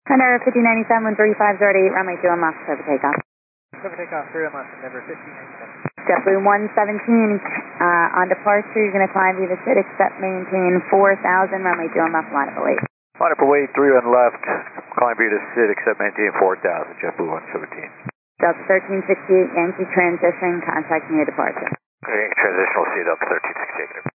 Hunter 5097, 3508, runway 2 left, over takeoff. Over takeoff, 3 left, Denver 5097. JetBlue 117, on departure, you're going to climb via the SID, except maintain 4,000, runway 2 left, line up await. Line up await, 3 on left, climb via the SID, except maintain 4,000, JetBlue 117. Delta 1368, Yankee transition, contact near departure. Yankee transition, we'll see you Delta 1368.